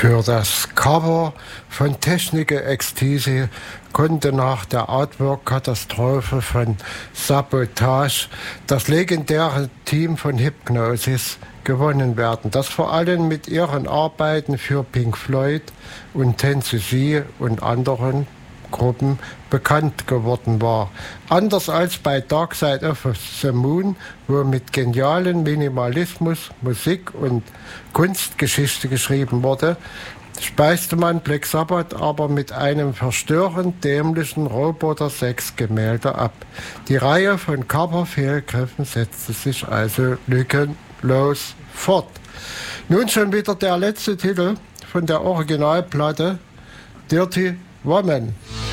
Für das Cover von Technical Ecstasy konnte nach der Artwork-Katastrophe von Sabotage das legendäre Team von Hipgnosis gewonnen werden, das vor allem mit ihren Arbeiten für Pink Floyd und 10cc und anderen Gruppen bekannt geworden war. Anders als bei Dark Side of the Moon, wo mit genialen Minimalismus, Musik und Kunstgeschichte geschrieben wurde, speiste man Black Sabbath aber mit einem verstörend dämlichen Roboter-6-Gemälde ab. Die Reihe von Cover-Fehlgriffen setzte sich also lückenlos fort. Nun schon wieder der letzte Titel von der Originalplatte, Dirty Woman.